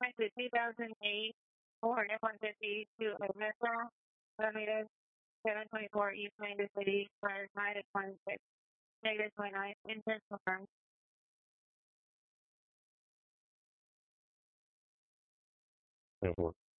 Flight to 2008 or F-150 to Ernesto, Ramirez, 724 East Main City, fire flight at 26, negative 29, engine confirmed. Airport.